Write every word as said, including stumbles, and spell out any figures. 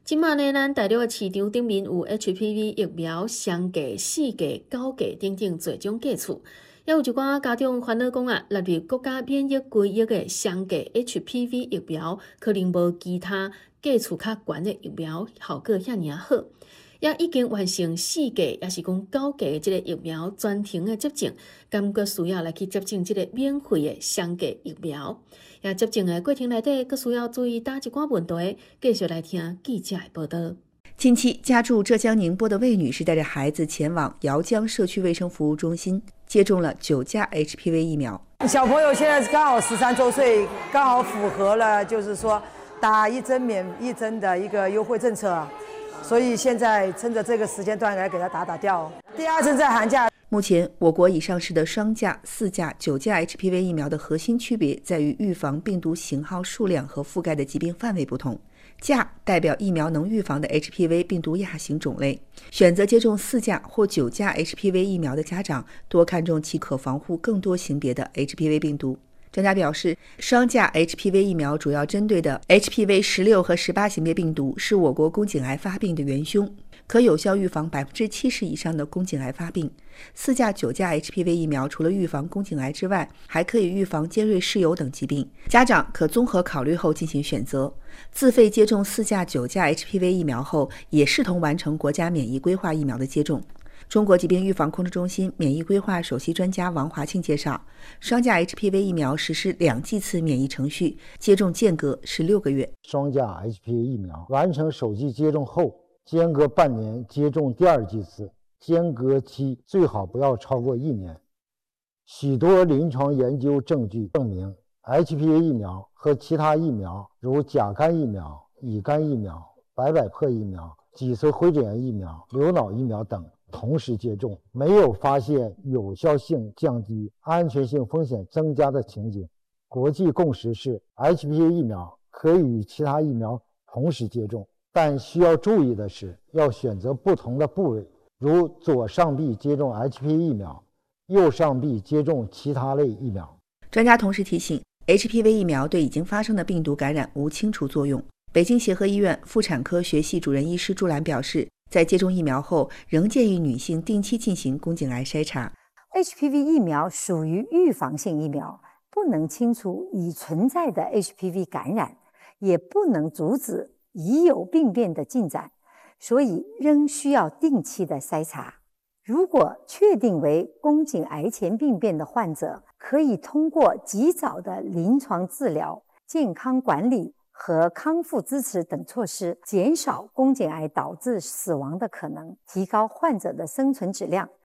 即卖呢，咱大陆的市场顶面有 H P V 疫苗双价、四价、九价等等多种价次，也有一寡家长烦恼讲啊，纳入国家免疫规约的双价 H P V 疫苗，可能无其他价次较悬的疫苗效果遐尔好。也已经完成四价，也是讲九价的即个疫苗全程的接种，敢阁需要来去接种即个免费的双价疫苗。也接种的过程内底，阁需要注意打一寡问题。继续来听记者的报道。 近期，家住浙江宁波的魏女士带着孩子前往姚江社区卫生服务中心，接种了九价 H P V 疫苗。 小朋友现在刚好十三周岁，刚好符合了就是说打一针免一针的一个优惠政策。所以现在趁着这个时间段来给他打打掉。第二针在寒假。 目前，我国已上市的双价、四价、九价 H P V 疫苗的核心区别在于预防病毒型号、数量和覆盖的疾病范围不同。价代表疫苗能预防的 H P V 病毒亚型种类。选择接种四价或九价 H P V 疫苗的家长多看重其可防护更多型别的 H P V 病毒。专家表示，双价 H P V 疫苗主要针对的 H P V 十六 和十八型别病毒是我国宫颈癌发病的元凶，可有效预防 百分之七十 以上的宫颈癌发病。四价、九价 H P V 疫苗除了预防宫颈癌之外，还可以预防尖锐湿疣等疾病。家长可综合考虑后进行选择。自费接种四价、九价 H P V 疫苗后，也视同完成国家免疫规划疫苗的接种。中国疾病预防控制中心免疫规划首席专家王华庆介绍，双价 H P V 疫苗实施两剂次免疫程序，接种间隔是六个月。 双价 H P V 疫苗完成首剂接种后，间隔半年接种第二剂次，间隔期最好不要超过一年。许多临床研究证据证明， H P V 疫苗和其他疫苗如甲肝疫苗、乙肝疫苗、白百破疫苗、脊髓灰疹疫苗、流脑疫苗等同时接种，没有发现有效性降低、安全性风险增加的情景。国际共识是 H P V 疫苗可以与其他疫苗同时接种，但需要注意的是，要选择不同的部位，如左上臂接种 H P V 疫苗，右上臂接种其他类疫苗。 专家同时提醒， H P V 疫苗对已经发生的病毒感染无清除作用。北京协和医院妇产科学系主任医师朱兰表示，在接种疫苗后，仍建议女性定期进行宫颈癌筛查。 H P V 疫苗属于预防性疫苗，不能清除已存在的 H P V 感染，也不能阻止已有病变的进展，所以仍需要定期的筛查。如果确定为宫颈癌前病变的患者，可以通过及早的临床治疗、健康管理和康复支持等措施，减少宫颈癌导致死亡的可能，提高患者的生存质量，